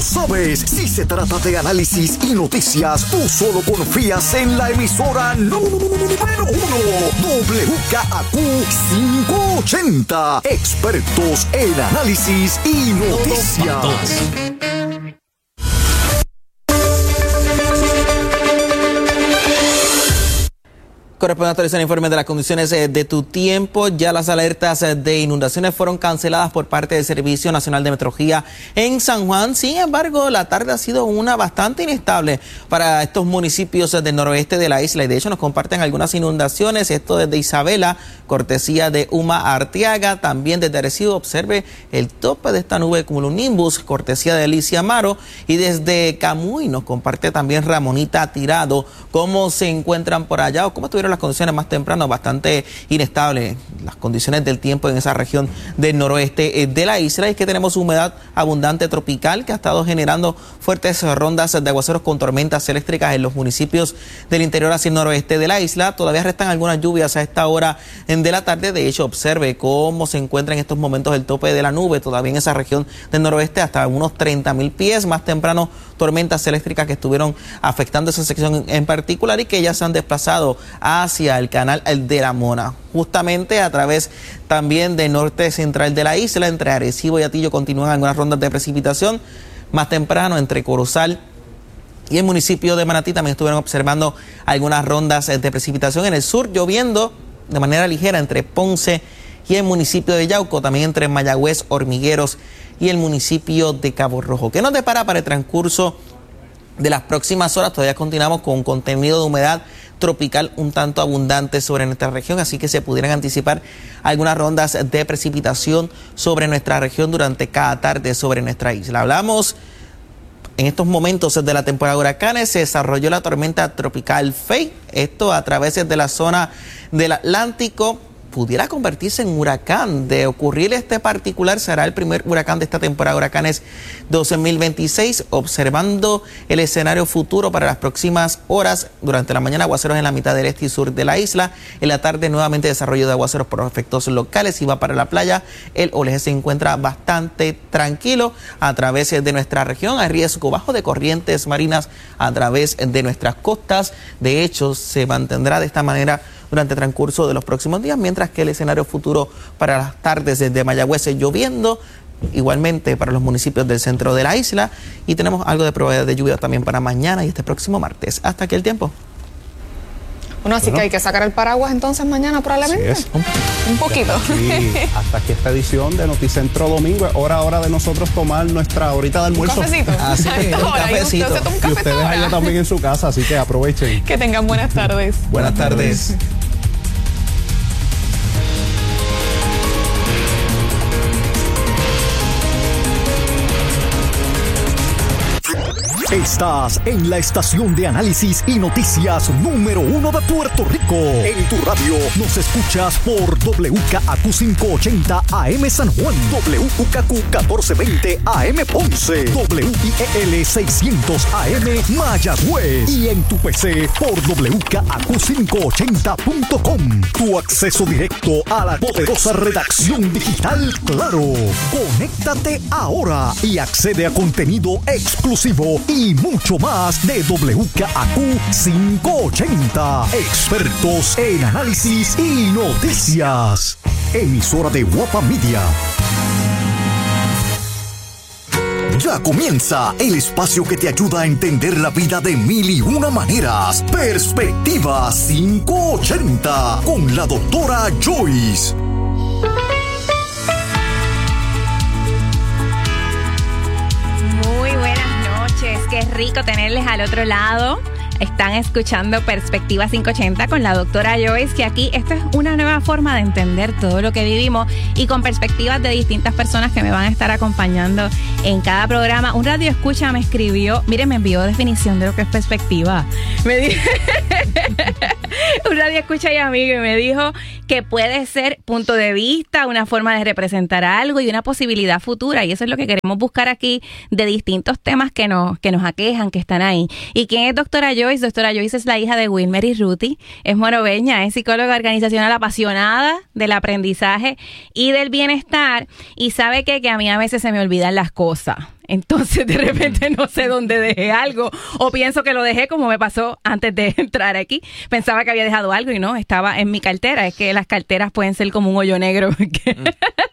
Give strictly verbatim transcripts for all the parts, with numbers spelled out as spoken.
sabes, si se trata de análisis y noticias, tú solo confías en la emisora número uno, W K A Q quinientos ochenta. Expertos en análisis y noticias. Corresponde a actualizar el informe de las condiciones de tu tiempo. Ya las alertas de inundaciones fueron canceladas por parte del Servicio Nacional de Meteorología en San Juan. Sin embargo, la tarde ha sido una bastante inestable para estos municipios del noroeste de la isla. Y de hecho nos comparten algunas inundaciones. Esto desde Isabela, cortesía de Uma Arteaga. También desde Arecibo, observe el tope de esta nube cumulonimbus, cortesía de Alicia Amaro. Y desde Camuy nos comparte también Ramonita Tirado. ¿Cómo se encuentran por allá o cómo estuvieron las condiciones más temprano? Bastante inestables las condiciones del tiempo en esa región del noroeste de la isla. Y es que tenemos humedad abundante tropical que ha estado generando fuertes rondas de aguaceros con tormentas eléctricas en los municipios del interior hacia el noroeste de la isla. Todavía restan algunas lluvias a esta hora de la tarde. De hecho, observe cómo se encuentra en estos momentos el tope de la nube todavía en esa región del noroeste hasta unos treinta mil pies. Más temprano, tormentas eléctricas que estuvieron afectando esa sección en particular y que ya se han desplazado hacia el canal de la Mona. Justamente a través también del norte central de la isla, entre Arecibo y Atillo, continúan algunas rondas de precipitación. Más temprano, entre Corozal y el municipio de Manatí, también estuvieron observando algunas rondas de precipitación. En el sur, lloviendo de manera ligera entre Ponce y el municipio de Yauco, también entre Mayagüez, Hormigueros y el municipio de Cabo Rojo. ¿Qué nos depara para el transcurso de las próximas horas? Todavía continuamos con un contenido de humedad tropical un tanto abundante sobre nuestra región, así que se pudieran anticipar algunas rondas de precipitación sobre nuestra región durante cada tarde sobre nuestra isla. Hablamos en estos momentos de la temporada de huracanes. Se desarrolló la tormenta tropical Faye, esto a través de la zona del Atlántico. Pudiera convertirse en huracán. De ocurrir este particular, será el primer huracán de esta temporada de huracanes doce mil veintiséis. Observando el escenario futuro para las próximas horas, durante la mañana aguaceros en la mitad del este y sur de la isla. En la tarde nuevamente desarrollo de aguaceros por efectos locales y va para la playa. El oleaje se encuentra bastante tranquilo a través de nuestra región. Hay riesgo bajo de corrientes marinas a través de nuestras costas. De hecho, se mantendrá de esta manera durante el transcurso de los próximos días, mientras que el escenario futuro para las tardes desde Mayagüez lloviendo, igualmente para los municipios del centro de la isla, y tenemos algo de probabilidad de lluvia también para mañana y este próximo martes. Hasta aquí el tiempo. Bueno, así bueno. que hay que sacar el paraguas entonces mañana probablemente. Así es. Un poquito. Sí, hasta aquí esta edición de Noticentro Domingo. Es hora ahora de nosotros tomar nuestra horita de almuerzo. Un cafecito. Así que un cafecito. Y, usted un y ustedes allá también en su casa, así que aprovechen. Que tengan buenas tardes. Buenas tardes. Estás en la estación de análisis y noticias número uno de Puerto Rico. En tu radio nos escuchas por W K A Q quinientos ochenta A M San Juan, W K A Q catorce veinte A M Ponce, W I E L seiscientos A M Mayagüez y en tu P C por W K A Q quinientos ochenta punto com. Tu acceso directo a la poderosa redacción digital Claro. Conéctate ahora y accede a contenido exclusivo y Y mucho más de W K A Q quinientos ochenta. Expertos en análisis y noticias. Emisora de Guapa Media. Ya comienza el espacio que te ayuda a entender la vida de mil y una maneras. Perspectiva quinientos ochenta con la doctora Joyce. Qué rico tenerles al otro lado. Están escuchando Perspectiva quinientos ochenta con la doctora Joyce, que aquí esto es una nueva forma de entender todo lo que vivimos y con perspectivas de distintas personas que me van a estar acompañando en cada programa. Un radio escucha me escribió, mire, me envió definición de lo que es perspectiva. Me dijo, un radio escucha y amigo, y me dijo que puede ser punto de vista, una forma de representar algo y una posibilidad futura, y eso es lo que queremos buscar aquí de distintos temas que nos, que nos aquejan, que están ahí. ¿Y quién es doctora Joyce? Doctora Joyce es la hija de Wilmer y Ruti, es morobeña, es psicóloga organizacional apasionada del aprendizaje y del bienestar, y sabe que, que a mí a veces se me olvidan las cosas. entonces de repente no sé dónde dejé algo o pienso que lo dejé como me pasó antes de entrar aquí. Pensaba que había dejado algo y no, estaba en mi cartera. Es que las carteras pueden ser como un hoyo negro. Mm.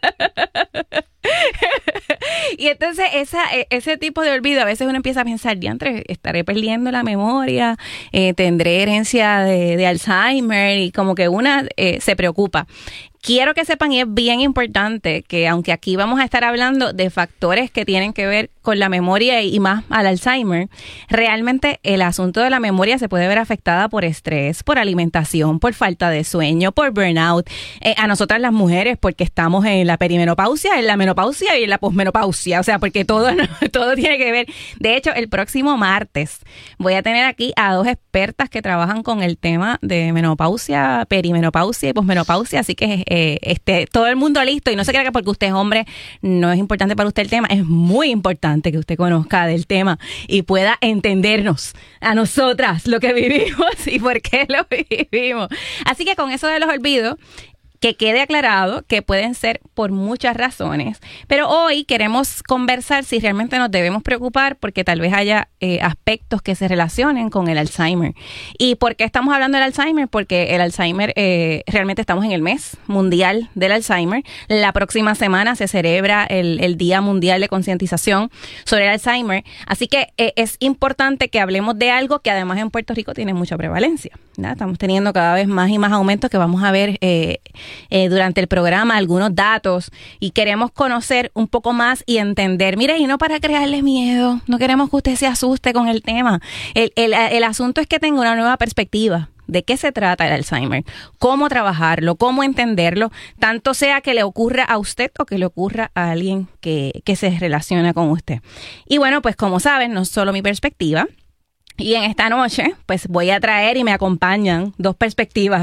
Y entonces esa, ese tipo de olvido, a veces uno empieza a pensar, diantre, estaré perdiendo la memoria, eh, tendré herencia de, de Alzheimer, y como que una eh, se preocupa. Quiero que sepan, y es bien importante, que aunque aquí vamos a estar hablando de factores que tienen que ver con la memoria y más al Alzheimer, realmente el asunto de la memoria se puede ver afectada por estrés, por alimentación, por falta de sueño, por burnout. Eh, a nosotras las mujeres, porque estamos en la perimenopausia, en la menopausia y en la posmenopausia, o sea, porque todo, todo tiene que ver. De hecho, el próximo martes voy a tener aquí a dos expertas que trabajan con el tema de menopausia, perimenopausia y posmenopausia, así que Eh, este, todo el mundo listo, y no se crea que porque usted es hombre no es importante para usted el tema. Es muy importante que usted conozca del tema y pueda entendernos a nosotras lo que vivimos y por qué lo vivimos. Así que con eso de los olvidos, que quede aclarado que pueden ser por muchas razones, pero hoy queremos conversar si realmente nos debemos preocupar porque tal vez haya eh, aspectos que se relacionen con el Alzheimer. ¿Y por qué estamos hablando del Alzheimer? Porque el Alzheimer, eh, realmente estamos en el mes mundial del Alzheimer. La próxima semana se celebra el, el Día Mundial de Concientización sobre el Alzheimer, así que eh, es importante que hablemos de algo que además en Puerto Rico tiene mucha prevalencia, ¿no? Estamos teniendo cada vez más y más aumentos que vamos a ver eh, Eh, durante el programa, algunos datos, y queremos conocer un poco más y entender. Mire, y no para crearle miedo, no queremos que usted se asuste con el tema. El, el, el asunto es que tenga una nueva perspectiva de qué se trata el Alzheimer, cómo trabajarlo, cómo entenderlo, tanto sea que le ocurra a usted o que le ocurra a alguien que, que se relaciona con usted. Y bueno, pues como saben, no solo mi perspectiva. Y en esta noche, pues voy a traer y me acompañan dos perspectivas,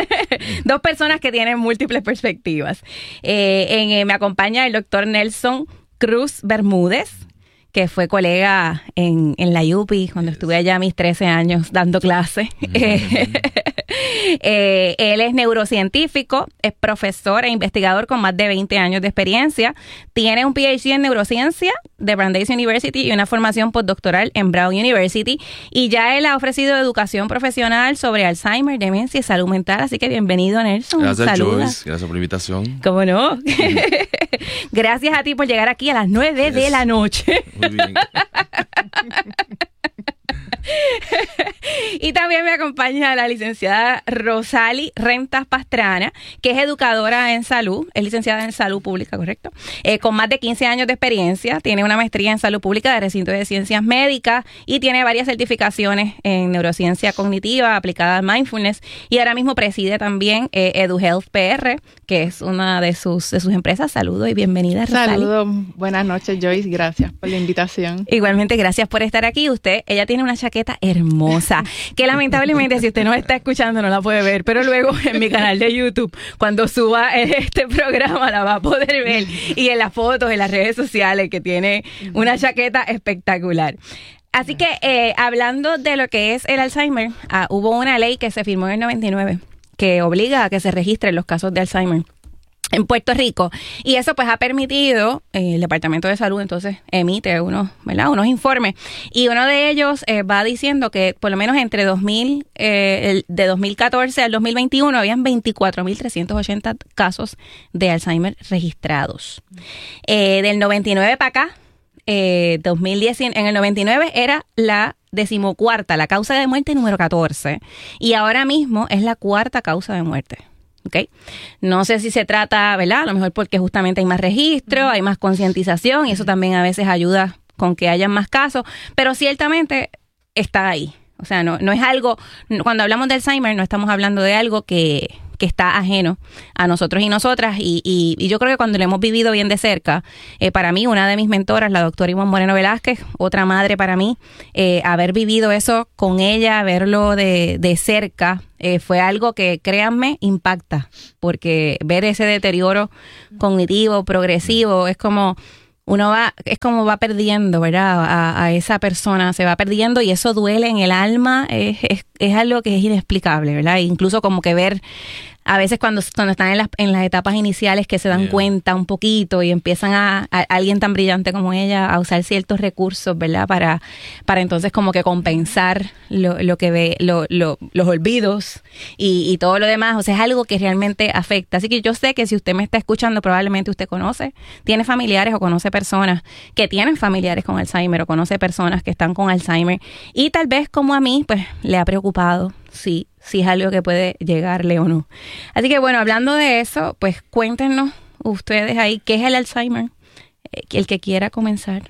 dos personas que tienen múltiples perspectivas. Eh, en, eh, me acompaña el doctor Nelson Cruz Bermúdez, que fue colega en, en la U P I cuando estuve allá a mis trece años dando clase. Mm-hmm. eh, él es neurocientífico, es profesor e investigador con más de veinte años de experiencia. Tiene un P H D en neurociencia de Brandeis University y una formación postdoctoral en Brown University. Y ya él ha ofrecido educación profesional sobre Alzheimer, demencia y salud mental. Así que bienvenido, Nelson. Gracias, Saluda. Joyce. Gracias por la invitación. ¿Cómo no? Gracias a ti por llegar aquí a las nueve yes. de la noche. Muy bien. Y también me acompaña la licenciada Rosali Rentas Pastrana, que es educadora en salud, es licenciada en salud pública, ¿correcto? Eh, con más de quince años de experiencia, tiene una maestría en salud pública de recinto de ciencias médicas y tiene varias certificaciones en neurociencia cognitiva aplicada al mindfulness, y ahora mismo preside también eh, EduHealth P R, que es una de sus, de sus empresas. Saludos y bienvenida, Rosali. Saludos, buenas noches, Joyce, gracias por la invitación. Igualmente, gracias por estar aquí. Usted, ella tiene una chaqueta hermosa, que lamentablemente si usted no está escuchando no la puede ver, pero luego en mi canal de YouTube, cuando suba este programa, la va a poder ver, y en las fotos, en las redes sociales, que tiene una chaqueta espectacular. Así que eh, hablando de lo que es el Alzheimer, ah, hubo una ley que se firmó en el noventa y nueve que obliga a que se registren los casos de Alzheimer en Puerto Rico, y eso pues ha permitido, eh, el Departamento de Salud entonces emite unos, ¿verdad? unos informes, y uno de ellos eh, va diciendo que por lo menos entre dos mil, eh, el, de dos mil catorce al dos mil veintiuno habían veinticuatro mil trescientos ochenta casos de Alzheimer registrados. Eh, del noventa y nueve para acá, eh, dos mil diez, en el noventa y nueve era la decimocuarta, la causa de muerte número catorce, y ahora mismo es la cuarta causa de muerte. Okay. No sé si se trata, ¿verdad? A lo mejor porque justamente hay más registro, hay más concientización, y eso también a veces ayuda con que hayan más casos, pero ciertamente está ahí. O sea, no, no es algo, cuando hablamos de Alzheimer no estamos hablando de algo que, que está ajeno a nosotros y nosotras, y, y, y yo creo que cuando lo hemos vivido bien de cerca, eh, para mí, una de mis mentoras, la doctora Ivonne Moreno Velázquez, otra madre para mí, eh, haber vivido eso con ella, verlo de, de cerca, eh, fue algo que, créanme, impacta, porque ver ese deterioro cognitivo, progresivo, es como... uno va, es como va perdiendo, ¿verdad? A, a esa persona se va perdiendo, y eso duele en el alma, es, es, es algo que es inexplicable, ¿verdad? Incluso como que ver a veces cuando, cuando están en las, en las etapas iniciales que se dan yeah. cuenta un poquito y empiezan a, a alguien tan brillante como ella a usar ciertos recursos, ¿verdad? Para, para entonces como que compensar lo, lo que ve, lo, lo, los olvidos y, y todo lo demás. O sea, es algo que realmente afecta. Así que yo sé que si usted me está escuchando, probablemente usted conoce, tiene familiares o conoce personas que tienen familiares con Alzheimer o conoce personas que están con Alzheimer y tal vez como a mí, pues le ha preocupado si, si es algo que puede llegarle o no. Así que bueno, hablando de eso, pues cuéntenos ustedes ahí qué es el Alzheimer, el que quiera comenzar.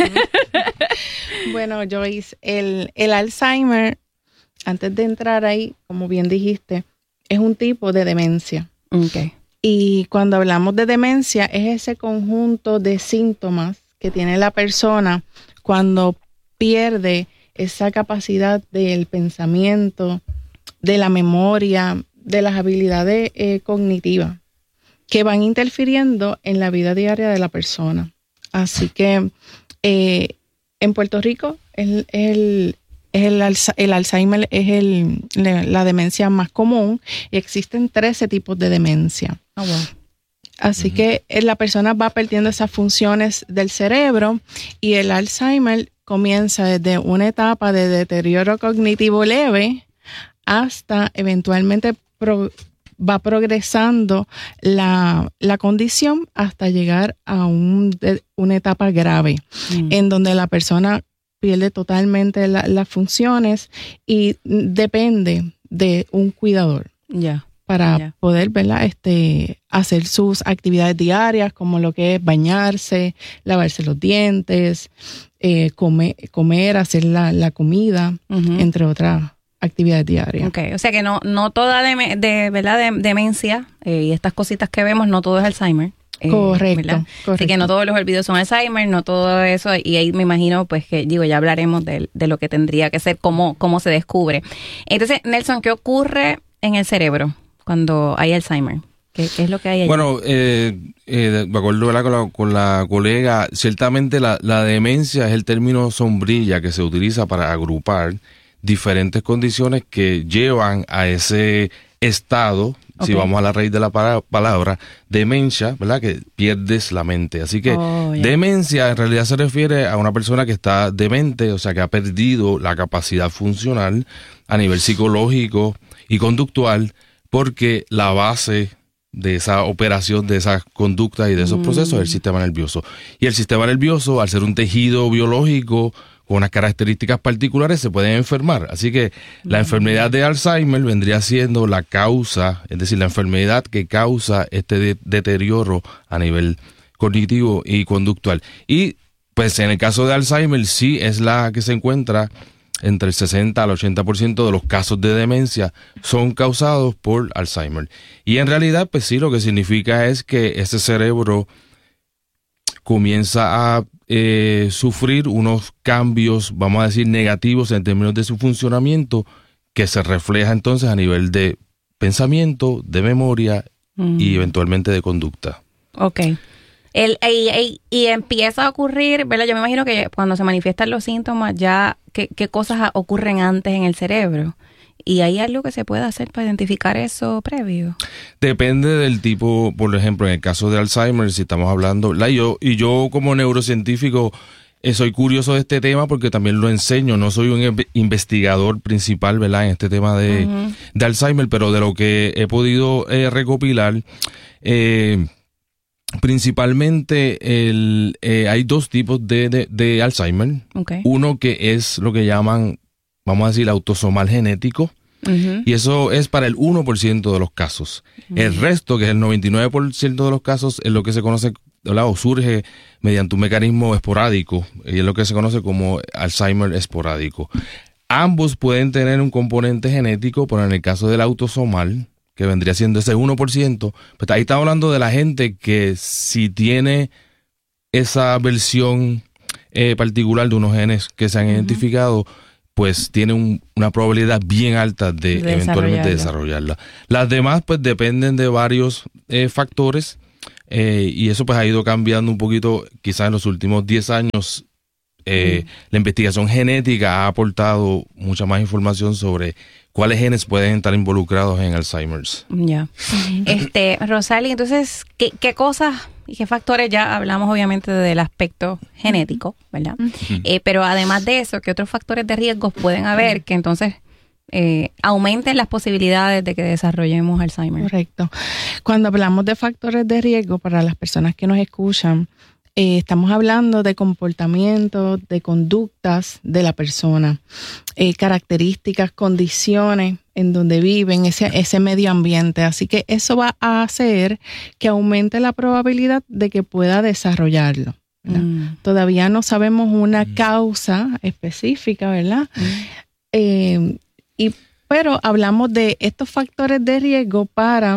Bueno, Joyce, el, el Alzheimer, antes de entrar ahí, como bien dijiste, es un tipo de demencia. Okay. Y cuando hablamos de demencia, es ese conjunto de síntomas que tiene la persona cuando pierde esa capacidad del pensamiento, de la memoria, de las habilidades eh, cognitivas, que van interfiriendo en la vida diaria de la persona. Así que eh, en Puerto Rico el, el, el, el Alzheimer es el, la demencia más común y existen trece tipos de demencia. Oh, wow. Así uh-huh. que la persona va perdiendo esas funciones del cerebro y el Alzheimer comienza desde una etapa de deterioro cognitivo leve hasta eventualmente pro, va progresando la, la condición hasta llegar a un, de, una etapa grave uh-huh. en donde la persona pierde totalmente la, las funciones y depende de un cuidador. Ya. Yeah. Para yeah. poder, ¿verdad? Este, hacer sus actividades diarias, como lo que es bañarse, lavarse los dientes, eh, comer, comer, hacer la, la comida, uh-huh. entre otras actividades diarias. Okay. O sea que no, no toda de, de, ¿verdad? de demencia eh, y estas cositas que vemos, no todo es Alzheimer. Eh, correcto, correcto. Así que no todos los olvidos son Alzheimer, no todo eso, y ahí me imagino, pues que digo, ya hablaremos de, de lo que tendría que ser, cómo, cómo se descubre. Entonces, Nelson, ¿qué ocurre en el cerebro cuando hay Alzheimer? ¿Qué, qué es lo que hay allí? Bueno, eh, eh, de acuerdo con la, con la colega, ciertamente la, la demencia es el término sombrilla que se utiliza para agrupar diferentes condiciones que llevan a ese estado, okay. si vamos a la raíz de la para, palabra, demencia, ¿verdad? Que pierdes la mente. Así que oh, yeah. demencia en realidad se refiere a una persona que está demente, o sea, que ha perdido la capacidad funcional a nivel psicológico y conductual, porque la base de esa operación, de esas conductas y de esos mm. procesos es el sistema nervioso. Y el sistema nervioso, al ser un tejido biológico con unas características particulares, se pueden enfermar. Así que mm. la enfermedad de Alzheimer vendría siendo la causa, es decir, la enfermedad que causa este de- deterioro a nivel cognitivo y conductual. Y pues en el caso de Alzheimer sí es la que se encuentra entre el sesenta al ochenta por ciento de los casos de demencia son causados por Alzheimer. Y en realidad, pues sí, lo que significa es que ese cerebro comienza a eh, sufrir unos cambios, vamos a decir, negativos en términos de su funcionamiento, que se refleja entonces a nivel de pensamiento, de memoria mm. y eventualmente de conducta. Ok. El, y, y, y empieza a ocurrir, ¿verdad? Yo me imagino que cuando se manifiestan los síntomas, ya, ¿qué, qué cosas ocurren antes en el cerebro? ¿Y hay algo que se pueda hacer para identificar eso previo? Depende del tipo, por ejemplo, en el caso de Alzheimer, si estamos hablando, la, yo, y yo como neurocientífico eh, soy curioso de este tema porque también lo enseño, no soy un investigador principal, ¿verdad?, en este tema de, uh-huh. de Alzheimer, pero de lo que he podido eh, recopilar, eh, principalmente el, eh, hay dos tipos de, de, de Alzheimer. Okay. Uno que es lo que llaman, vamos a decir, autosomal genético. Uh-huh. Y eso es para el uno por ciento de los casos. Uh-huh. El resto, que es el noventa y nueve por ciento de los casos, es lo que se conoce, ¿verdad?, o surge mediante un mecanismo esporádico, y es lo que se conoce como Alzheimer esporádico. Ambos pueden tener un componente genético, pero en el caso del autosomal, que vendría siendo ese uno por ciento, pues ahí está hablando de la gente que si tiene esa versión eh, particular de unos genes que se han uh-huh. identificado, pues tiene un, una probabilidad bien alta de, de eventualmente desarrollarla. Las demás pues dependen de varios eh, factores eh, y eso pues ha ido cambiando un poquito, quizás en los últimos diez años Eh, mm. La investigación genética ha aportado mucha más información sobre cuáles genes pueden estar involucrados en Alzheimer's. Ya. Yeah. este, Rosalie, entonces, ¿qué, qué cosas y qué factores? Ya hablamos obviamente del aspecto genético, ¿verdad? Uh-huh. Eh, pero además de eso, ¿qué otros factores de riesgo pueden haber que entonces eh, aumenten las posibilidades de que desarrollemos Alzheimer? Correcto. Cuando hablamos de factores de riesgo, para las personas que nos escuchan, Eh, estamos hablando de comportamientos, de conductas de la persona, eh, características, condiciones en donde viven, ese, ese medio ambiente. Así que eso va a hacer que aumente la probabilidad de que pueda desarrollarlo. Mm. Todavía no sabemos una mm. causa específica, ¿verdad? Mm. Eh, y, pero hablamos de estos factores de riesgo para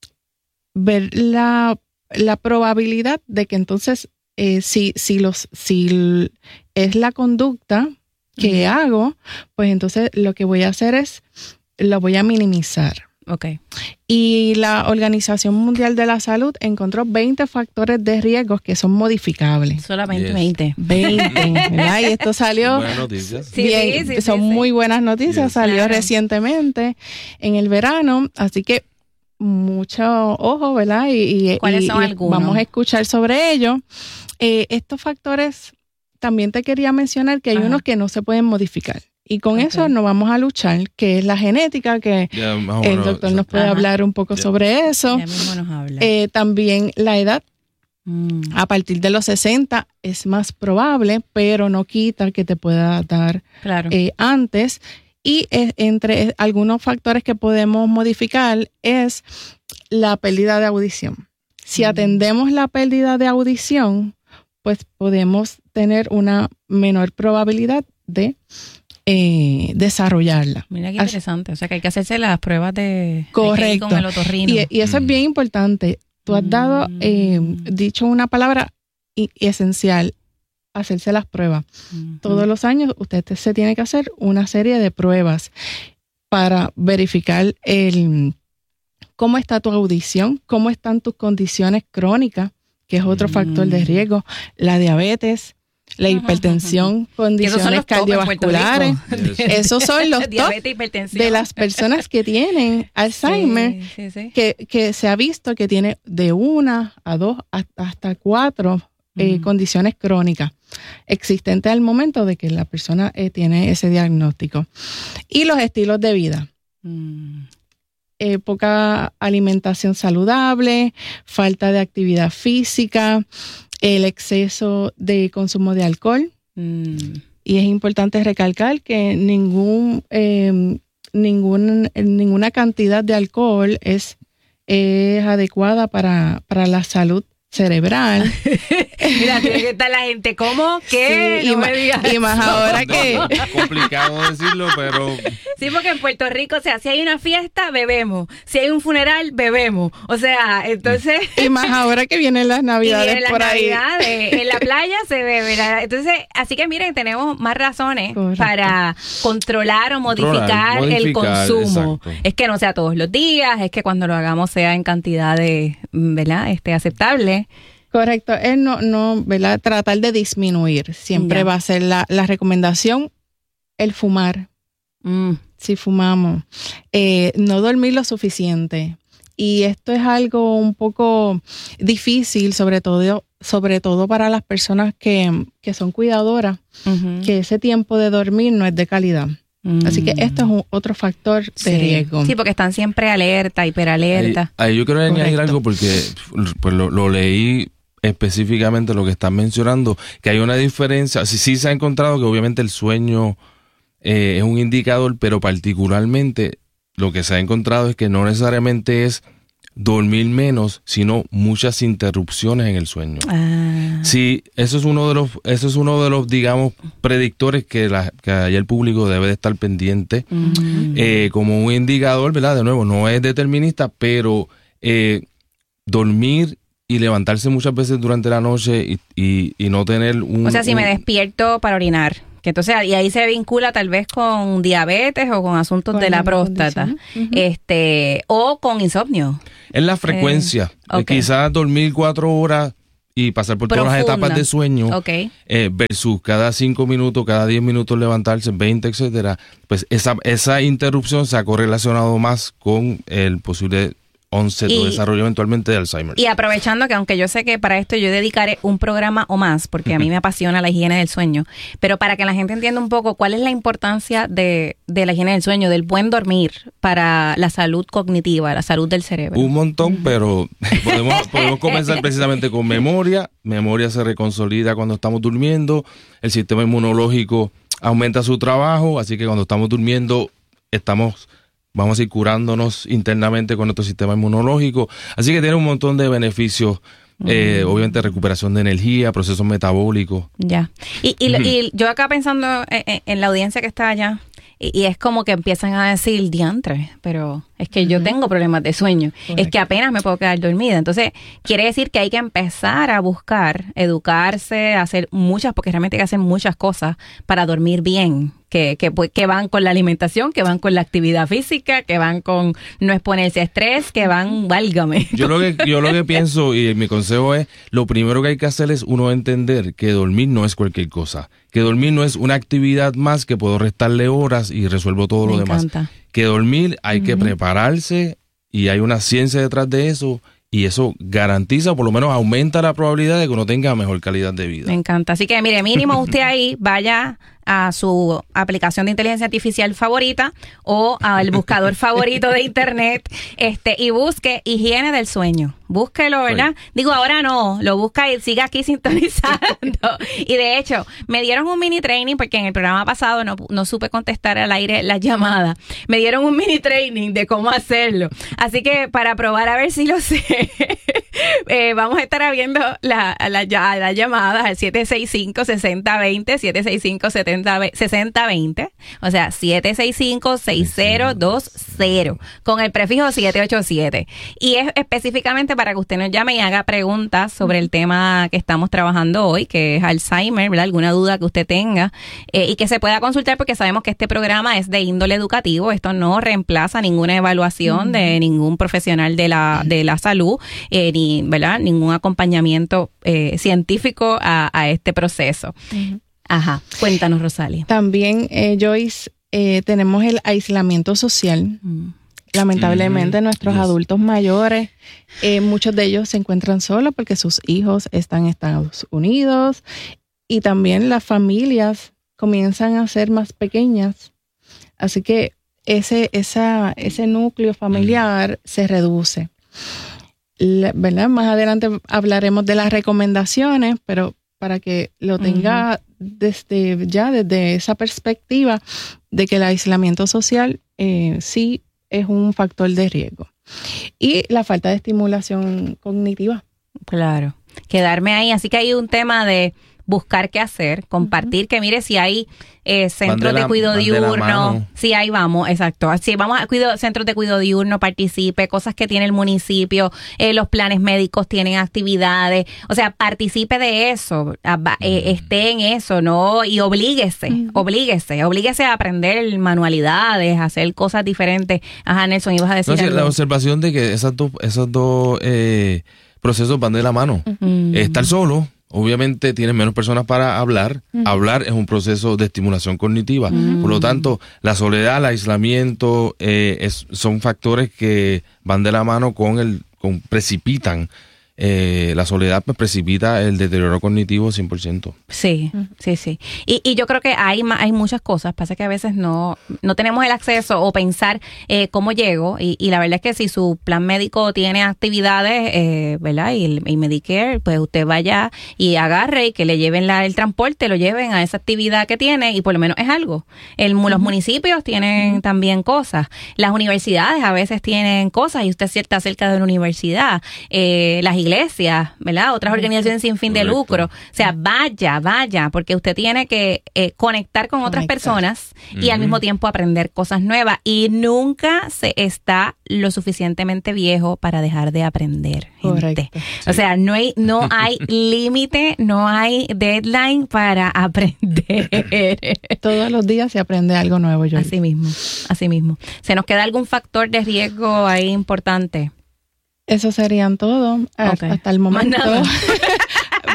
ver la, la probabilidad de que entonces Eh, si, si, los, si es la conducta que uh-huh. hago, pues entonces lo que voy a hacer es, lo voy a minimizar. Okay. Y la Organización Mundial de la Salud encontró veinte factores de riesgo que son modificables. Solamente yes. veinte. veinte, ¿verdad? Y esto salió... Buenas noticias. Bien, sí, sí, son sí, muy sí. buenas noticias, Yes. salió Claro. recientemente en el verano, así que mucho ojo, ¿verdad? Y, y, ¿Cuáles y, son y algunos? Vamos a escuchar sobre ello. Eh, estos factores, también te quería mencionar que hay Ajá. unos que no se pueden modificar. Y con okay. eso nos vamos a luchar, que es la genética, que yeah, el bueno, doctor eso. nos puede Ajá. hablar un poco yeah. sobre eso. Ya mismo nos habla. Eh, también la edad. Mm. A partir de los sesenta es más probable, pero no quita que te pueda dar Claro. eh, antes. Y eh, entre algunos factores que podemos modificar es la pérdida de audición. Si mm. atendemos la pérdida de audición, pues podemos tener una menor probabilidad de eh, desarrollarla. Mira qué interesante. O sea que hay que hacerse las pruebas de Correcto. con el otorrino. Y, y eso mm. es bien importante. Tú has dado, eh, dicho una palabra y, y esencial, hacerse las pruebas. Mm-hmm. Todos los años usted se tiene que hacer una serie de pruebas para verificar el cómo está tu audición, cómo están tus condiciones crónicas, que es otro mm. factor de riesgo, la diabetes, la hipertensión, condiciones cardiovasculares. Esos son los top de las personas que tienen Alzheimer, sí, sí, sí. Que, que se ha visto que tiene de una a dos hasta cuatro eh, mm. condiciones crónicas existentes al momento de que la persona eh, tiene ese diagnóstico. Y los estilos de vida. Mm. Eh, poca alimentación saludable, falta de actividad física, el exceso de consumo de alcohol. Mm. Y es importante recalcar que ningún, eh, ningún, ninguna cantidad de alcohol es, es adecuada para, para la salud cerebral. Mira, tiene que estar la gente, ¿cómo? ¿Qué? Sí, no y, me ma- digas y más ahora que... Es complicado decirlo, pero... Sí, porque en Puerto Rico, o sea, si hay una fiesta, bebemos. Si hay un funeral, bebemos. O sea, entonces... Y más ahora que vienen las navidades y en por las ahí. Navidades, en la playa se bebe. ¿Verdad? Entonces, así que miren, tenemos más razones Correcto. para controlar o modificar, Controlar, el modificar, consumo. exacto. Es que no sea todos los días, es que cuando lo hagamos sea en cantidades, ¿verdad? Este, aceptables. Correcto, es no, no, ¿verdad? Tratar de disminuir. Siempre Ya. va a ser la, la recomendación el fumar. Mm. Si fumamos. Eh, no dormir lo suficiente. Y esto es algo un poco difícil, sobre todo, sobre todo para las personas que, que son cuidadoras, Uh-huh. que ese tiempo de dormir no es de calidad. Mm. Así que esto es un, otro factor de Sí. riesgo. Sí, porque están siempre alerta, hiperalerta. Ahí, ahí yo quiero añadir Correcto. algo porque pues, lo, lo leí específicamente lo que están mencionando, que hay una diferencia. Sí, sí se ha encontrado que obviamente el sueño eh, es un indicador, pero particularmente lo que se ha encontrado es que no necesariamente es dormir menos, sino muchas interrupciones en el sueño. Ah. Sí, eso es uno de los, eso es uno de los, digamos, predictores que, la, que allá el público debe de estar pendiente, Mm. eh, como un indicador, ¿verdad? De nuevo, no es determinista, pero eh, dormir y levantarse muchas veces durante la noche y, y, y no tener un... O sea, si un, me despierto para orinar, que entonces, y ahí se vincula tal vez con diabetes o con asuntos Con de la la próstata, condición. Ujú. este, o con insomnio. Es la frecuencia. Eh, ok. Quizás dormir cuatro horas y pasar por Profunda. todas las etapas de sueño, Okay. eh, versus cada cinco minutos, cada diez minutos levantarse, veinte, etcétera, pues esa, esa interrupción se ha correlacionado más con el posible onset o desarrollo eventualmente de Alzheimer. Y aprovechando que aunque yo sé que para esto yo dedicaré un programa o más, porque a mí me apasiona la higiene del sueño, pero para que la gente entienda un poco cuál es la importancia de, de la higiene del sueño, del buen dormir para la salud cognitiva, la salud del cerebro. Un montón, pero podemos, podemos comenzar precisamente con memoria. Memoria se reconsolida cuando estamos durmiendo, el sistema inmunológico aumenta su trabajo, así que cuando estamos durmiendo estamos... vamos a ir curándonos internamente con nuestro sistema inmunológico. Así que tiene un montón de beneficios, eh, mm. obviamente recuperación de energía, procesos metabólicos. Ya. Y, y, mm. y yo acá pensando en, en la audiencia que está allá, y, y es como que empiezan a decir, diantre, pero es que yo tengo problemas de sueño. Correcto. Es que apenas me puedo quedar dormida. Entonces, quiere decir que hay que empezar a buscar, educarse, hacer muchas, porque realmente hay que hacer muchas cosas para dormir bien. Que, que, que van con la alimentación, que van con la actividad física, que van con no exponerse a estrés, que van, válgame. Yo lo que, yo lo que pienso y mi consejo es, lo primero que hay que hacer es uno entender que dormir no es cualquier cosa. Que dormir no es una actividad más que puedo restarle horas y resuelvo todo Me lo encanta. demás. Que dormir hay uh-huh. que prepararse y hay una ciencia detrás de eso. Y eso garantiza, o por lo menos aumenta la probabilidad de que uno tenga mejor calidad de vida. Me encanta. Así que, mire, mínimo usted ahí vaya a su aplicación de inteligencia artificial favorita o al buscador favorito de internet este y busque higiene del sueño. Búsquelo, ¿verdad? Oye. Digo, ahora no, lo busca y siga aquí sintonizando. Y de hecho, me dieron un mini training porque en el programa pasado no, no supe contestar al aire las llamadas. Me dieron un mini training de cómo hacerlo. Así que para probar a ver si lo sé, eh, vamos a estar viendo las la, la, la llamadas al siete seis cinco, seis cero dos cero, siete seis cinco, seis cero dos cero, o sea, siete seis cinco, seis cero dos cero, con el prefijo siete ocho siete. Y es específicamente para que usted nos llame y haga preguntas sobre el tema que estamos trabajando hoy, que es Alzheimer, ¿verdad? Alguna duda que usted tenga eh, y que se pueda consultar, porque sabemos que este programa es de índole educativo. Esto no reemplaza ninguna evaluación uh-huh. de ningún profesional de la, de la salud, eh, ni, ¿verdad? Ningún acompañamiento eh, científico a, a este proceso. Uh-huh. Ajá, cuéntanos, Rosalia. También, eh, Joyce, eh, tenemos el aislamiento social. Mm. Lamentablemente, mm, nuestros yes. adultos mayores, eh, muchos de ellos se encuentran solos porque sus hijos están en Estados Unidos, y también las familias comienzan a ser más pequeñas. Así que ese, esa, ese núcleo familiar mm. se reduce. La, ¿verdad? Más adelante hablaremos de las recomendaciones, pero para que lo tenga uh-huh. desde ya, desde esa perspectiva de que el aislamiento social eh, sí es un factor de riesgo. Y la falta de estimulación cognitiva. Claro, quedarme ahí. Así que hay un tema de buscar qué hacer, compartir, uh-huh. que mire si hay eh, centros de, de cuidado diurno, si ahí vamos, exacto, si vamos a cuido, centros de cuidado diurno, participe, cosas que tiene el municipio, eh, los planes médicos tienen actividades, o sea, participe de eso, eh, esté en eso, no, y oblíguese, uh-huh. oblíguese, oblíguese a aprender manualidades, a hacer cosas diferentes. Ajá, Nelson, ibas a decir no, sí, algo. La observación de que esos dos, esos dos eh, procesos van de la mano, uh-huh. estar solo. Obviamente tienes menos personas para hablar. Uh-huh. Hablar es un proceso de estimulación cognitiva. Uh-huh. Por lo tanto, la soledad, el aislamiento eh, es, son factores que van de la mano con el, con precipitan. Eh, la soledad pues precipita el deterioro cognitivo cien por ciento. Sí, sí, sí. Y, y yo creo que hay hay muchas cosas. Pasa que a veces no no tenemos el acceso o pensar eh, cómo llego. Y, y la verdad es que si su plan médico tiene actividades, eh, ¿verdad? Y el y Medicare, pues usted vaya y agarre y que le lleven la, el transporte, lo lleven a esa actividad que tiene y por lo menos es algo. El, uh-huh. Los municipios tienen uh-huh. también cosas. Las universidades a veces tienen cosas y usted está cerca de una universidad. Eh, las iglesias, ¿verdad? Otras organizaciones sin fin Correcto. de lucro. O sea, vaya, vaya, porque usted tiene que eh, conectar con otras Conectar. personas y uh-huh. al mismo tiempo aprender cosas nuevas. Y nunca se está lo suficientemente viejo para dejar de aprender, gente. Sí. O sea, no hay, no hay límite, no hay deadline para aprender. Todos los días se aprende algo nuevo, yo. Así mismo, así mismo. ¿Se nos queda algún factor de riesgo ahí importante? Eso serían todo okay. hasta el momento.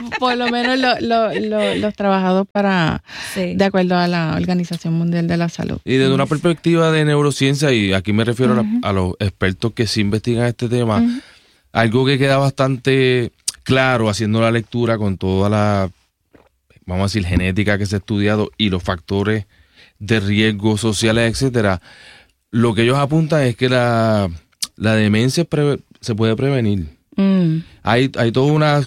por lo menos lo, lo, lo, los trabajados para, sí. de acuerdo a la Organización Mundial de la Salud. Y desde una perspectiva de neurociencia, y aquí me refiero uh-huh. a, a los expertos que sí investigan este tema, uh-huh. algo que queda bastante claro haciendo la lectura con toda la, vamos a decir, genética que se ha estudiado y los factores de riesgo sociales, etcétera, lo que ellos apuntan es que la, la demencia pre, se puede prevenir. Mm. Hay, hay toda una